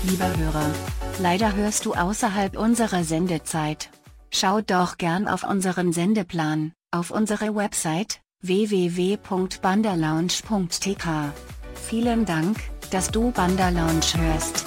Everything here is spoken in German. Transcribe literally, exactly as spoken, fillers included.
Lieber Hörer, leider hörst du außerhalb unserer Sendezeit. Schau doch gern auf unseren Sendeplan, auf unsere Website w w w punkt bandalounge punkt t k. Vielen Dank, dass du Banderlounge hörst.